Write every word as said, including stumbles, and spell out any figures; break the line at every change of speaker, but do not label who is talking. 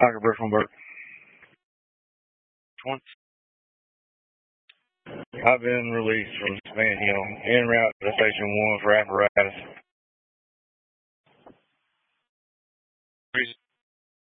Parker Birchmanberg. Once I've been released from Van Hill en route to Station One for apparatus.